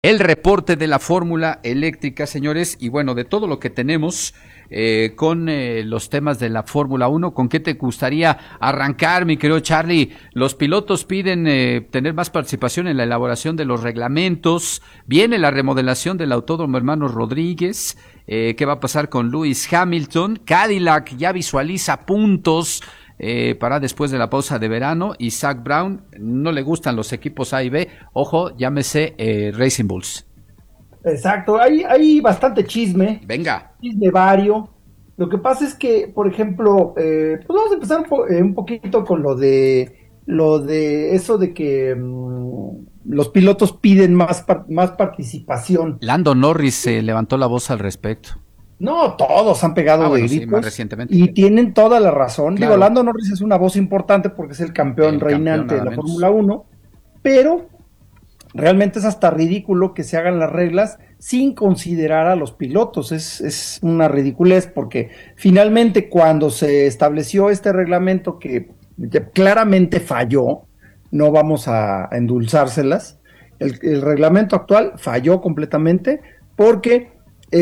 El reporte de la fórmula eléctrica, señores, y bueno, de todo lo que tenemos con los temas de la Fórmula 1, ¿con qué te gustaría arrancar, mi querido Charlie? Los pilotos piden tener más participación en la elaboración de los reglamentos, viene la remodelación del Autódromo Hermanos Rodríguez, ¿qué va a pasar con Lewis Hamilton? Cadillac ya visualiza puntos para después de la pausa de verano, y Zach Brown no le gustan los equipos A y B, ojo, llámese Racing Bulls. Exacto, hay bastante chisme. Venga. Chisme vario. Lo que pasa es que, por ejemplo, pues vamos a empezar un poquito con lo de eso de que los pilotos piden más participación. Lando Norris levantó la voz al respecto. No, todos han pegado de Bueno, gritos, sí, más recientemente. y tienen toda la razón. Claro. Digo, Lando Norris es una voz importante porque es el campeón reinante de la Fórmula 1, pero realmente es hasta ridículo que se hagan las reglas sin considerar a los pilotos. Es una ridiculez porque finalmente cuando se estableció este reglamento que claramente falló, no vamos a endulzárselas, el reglamento actual falló completamente porque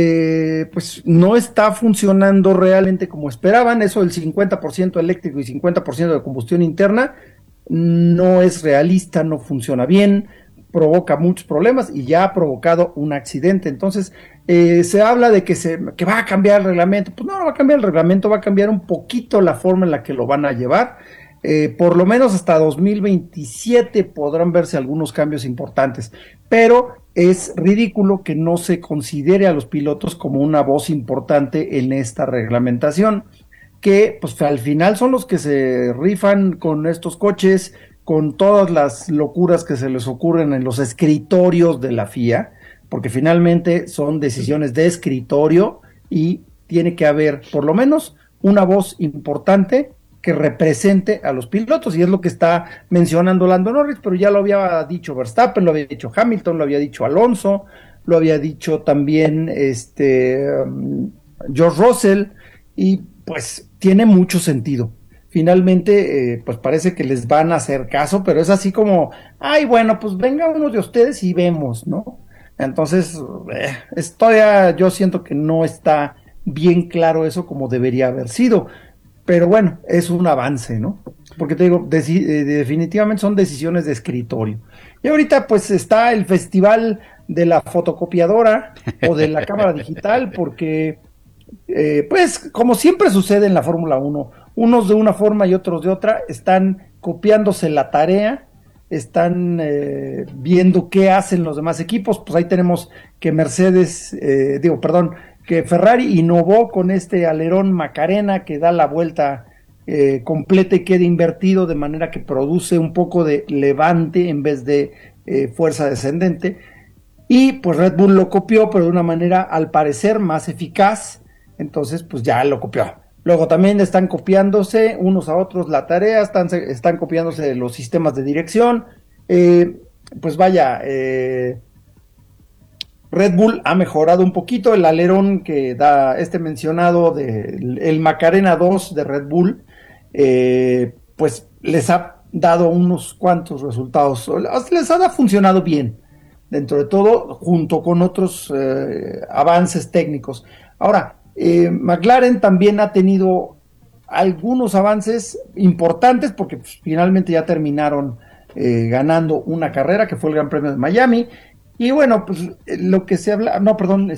pues no está funcionando realmente como esperaban. Eso del 50% eléctrico y 50% de combustión interna no es realista, no funciona bien, provoca muchos problemas y ya ha provocado un accidente. Entonces se habla de que va a cambiar el reglamento. Pues no va a cambiar el reglamento, va a cambiar un poquito la forma en la que lo van a llevar. Por lo menos hasta 2027 podrán verse algunos cambios importantes, pero es ridículo que no se considere a los pilotos como una voz importante en esta reglamentación, que pues al final son los que se rifan con estos coches, con todas las locuras que se les ocurren en los escritorios de la FIA, porque finalmente son decisiones de escritorio y tiene que haber por lo menos una voz importante que represente a los pilotos, y es lo que está mencionando Lando Norris, pero ya lo había dicho Verstappen, lo había dicho Hamilton, lo había dicho Alonso, lo había dicho también George Russell, y pues tiene mucho sentido. Finalmente, pues parece que les van a hacer caso, pero es así como, ay, bueno, pues venga uno de ustedes y vemos, ¿no? Entonces, todavía yo siento que no está bien claro eso como debería haber sido. Pero bueno, es un avance, ¿no? Porque te digo, definitivamente son decisiones de escritorio. Y ahorita pues está el festival de la fotocopiadora o de la cámara digital, porque pues como siempre sucede en la Fórmula 1, unos de una forma y otros de otra están copiándose la tarea, están viendo qué hacen los demás equipos. Pues ahí tenemos que que Ferrari innovó con este alerón Macarena que da la vuelta completa y queda invertido, de manera que produce un poco de levante en vez de fuerza descendente. Y pues Red Bull lo copió, pero de una manera al parecer más eficaz. Entonces pues ya lo copió. Luego también están copiándose unos a otros la tarea, están copiándose los sistemas de dirección. Pues vaya, Red Bull ha mejorado un poquito el alerón que da mencionado el Macarena 2 de Red Bull, pues les ha dado unos cuantos resultados, les ha funcionado bien dentro de todo, junto con otros avances técnicos. Ahora, McLaren también ha tenido algunos avances importantes porque pues, finalmente ya terminaron ganando una carrera que fue el Gran Premio de Miami. Y bueno, pues lo que se habla, no, perdón,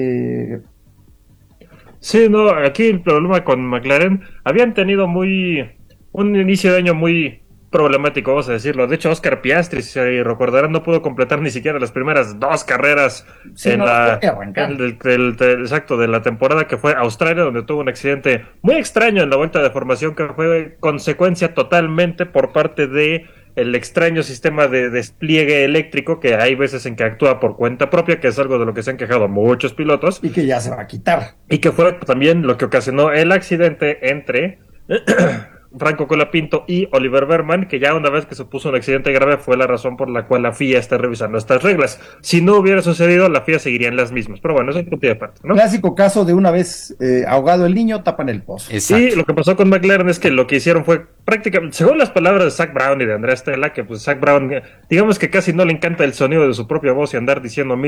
Sí, no, aquí el problema con McLaren, habían tenido un inicio de año muy problemático, vamos a decirlo. De hecho, Oscar Piastri, si se recordarán, no pudo completar ni siquiera las primeras 2 carreras sí, en no, exacto, de la temporada que fue Australia, donde tuvo un accidente muy extraño en la vuelta de formación que fue consecuencia totalmente por parte de el extraño sistema de despliegue eléctrico, que hay veces en que actúa por cuenta propia, que es algo de lo que se han quejado muchos pilotos. Y que ya se va a quitar. Y que fue también lo que ocasionó el accidente entre Franco Colapinto y Oliver Berman, que ya una vez que se puso un accidente grave fue la razón por la cual la FIA está revisando estas reglas. Si no hubiera sucedido, la FIA seguiría en las mismas. Pero bueno, eso es un punto de parte, ¿no? Clásico caso de una vez ahogado el niño, tapan el pozo. Exacto. Y lo que pasó con McLaren es que lo que hicieron fue prácticamente, según las palabras de Zak Brown y de Andrea Stella, que pues Zak Brown, digamos que casi no le encanta el sonido de su propia voz y andar diciendo